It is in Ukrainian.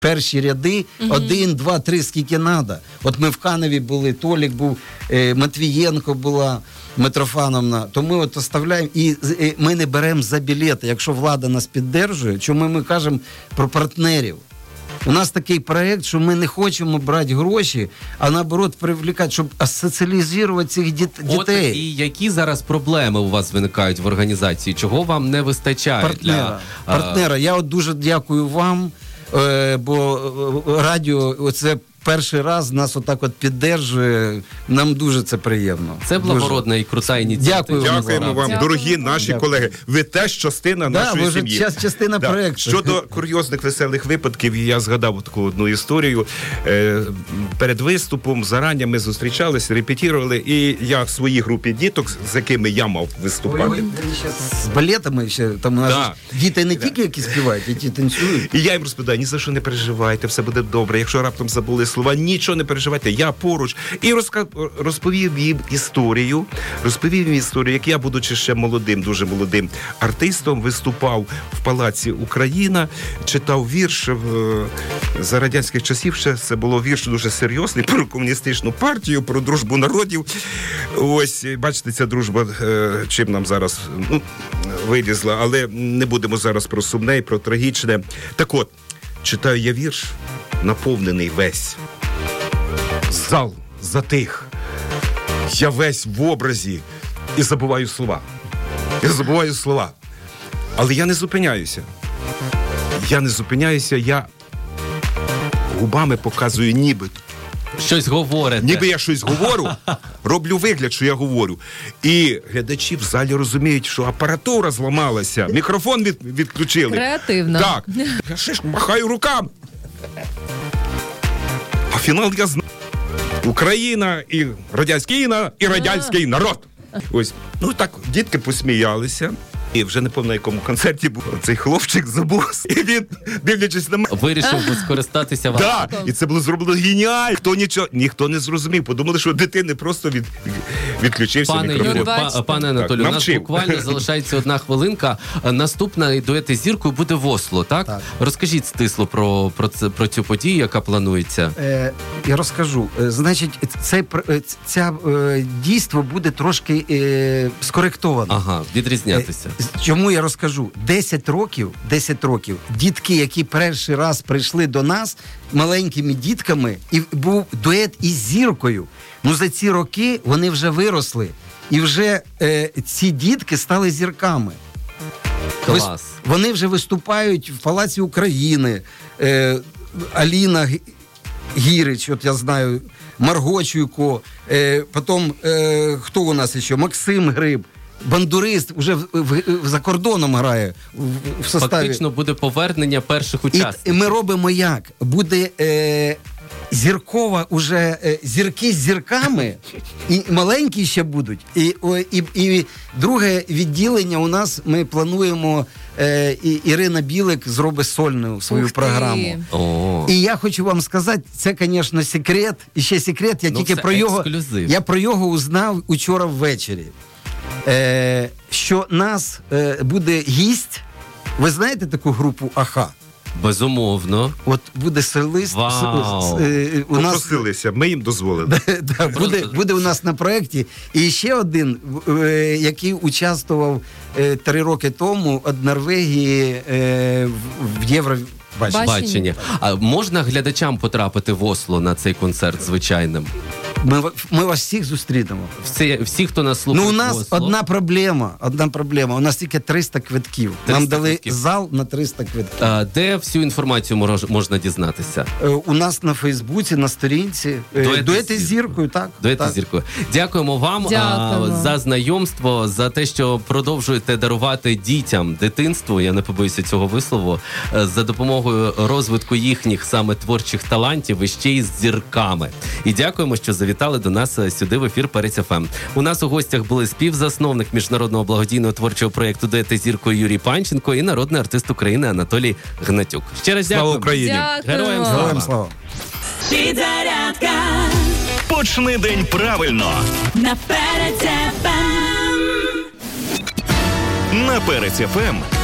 перші ряди, 1, 2, 3, скільки треба. От ми в Каневі були, Толік був, Матвієнко була, Митрофановна. То ми от оставляємо, і ми не беремо за білети, якщо влада нас підтримує, чому ми кажемо про партнерів. У нас такий проєкт, що ми не хочемо брати гроші, а наоборот привлекати, щоб соціалізувати цих дітей. От і які зараз проблеми у вас виникають в організації? Чого вам не вистачає? Партнера. Я от дуже дякую вам, бо радіо, оце перший раз нас отак от підтримує. Нам дуже це приємно. Це благородна і крута ініціатива. Дякуємо вам, дорогі наші колеги. Ви теж частина нашої сім'ї. Ви вже частина проєкту. Щодо курйозних веселих випадків, я згадав таку одну історію. Перед виступом зарані ми зустрічалися, репетирували, і я в своїй групі діток, з якими я мав виступати. З балетами ще, там у нас діти не тільки які співають, які танцюють. І я їм розповідаю, ні за що не переживайте, все буде добре. Якщо раптом забули слова, нічого не переживайте, я поруч. І розповів їм історію, як я, будучи ще молодим, дуже молодим артистом, виступав в Палаці Україна, читав вірш за радянських часів, ще це було вірш дуже серйозний про комуністичну партію, про дружбу народів. Ось, бачите, ця дружба чим нам зараз вилізла, але не будемо зараз про сумне і про трагічне. Так от, читаю я вірш, наповнений весь. Зал затих. Я весь в образі і забуваю слова. Але я не зупиняюся. Я губами показую нібито. Щось говорите. Ніби я щось говорю, роблю вигляд, що я говорю. І глядачі в залі розуміють, що апаратура зламалася, мікрофон відключили. Креативно. Так. Я ще ж махаю руками. А фінал я знаю. Україна і радянський народ. Ось. Ну так, дітки посміялися. І вже не пам'ятаю, на якому концерті був цей хлопчик забув. І він, дивлячись на мене, вирішив скористатися вам. Так, і це було зроблено геніально. Ніхто не зрозумів. Подумали, що дитини просто відключився мікрофон. Пане Анатолію, у нас буквально залишається 1 хвилинка. Наступна дует із зіркою буде в Осло, так? Розкажіть стисло про цю подію, яка планується. Я розкажу. Значить, це дійство буде трошки скоректовано. Ага, відрізнятися. Чому я розкажу? 10 років дітки, які перший раз прийшли до нас маленькими дітками, і був дует із зіркою. Ну, за ці роки вони вже виросли. І вже ці дітки стали зірками. Клас. Вони вже виступають в Палаці України. Аліна Гірич, от я знаю, Марго Чуйко, потім, хто у нас ще? Максим Гриб. Бандурист вже за кордоном грає в составі. Фактично буде повернення перших учасників. І ми робимо як? Буде зіркова уже, зірки з зірками, і маленькі ще будуть. І друге відділення у нас, ми плануємо, Ірина Білик зробить сольну свою програму. І я хочу вам сказати, це, звісно, секрет. І ще секрет, я про його узнав учора ввечері. Що нас буде гість. Ви знаєте таку групу «Аха»? Безумовно. От буде солист. Попросилися, ми їм дозволили. Буде у нас на проєкті. І ще один, який участвував 3 роки тому від Норвегії в Євробаченні. А можна глядачам потрапити в Осло на цей концерт звичайним? Ми вас всіх зустрінемо. Всі, хто нас слухає. Ну, у нас одна проблема. У нас тільки 300 квитків. Нам дали зал на 300 квитків. Де всю інформацію можна дізнатися? У нас на Фейсбуці, на сторінці. Дуети з зіркою, так. Дуети з зіркою. Дякуємо вам за знайомство, за те, що продовжуєте дарувати дітям дитинство, я не побоюся цього вислову, за допомогою розвитку їхніх саме творчих талантів і ще й з зірками. І дякуємо, що завітали до нас сюди в ефір Перець ФМ. У нас у гостях були співзасновник міжнародного благодійного творчого проєкту «Дуети з зіркою» Юрій Панченко і народний артист України Анатолій Гнатюк. Ще раз дякую. Слава Україні! Героям слава! Підзарядка. Почни день правильно. На Перець ФМ. На Перець ФМ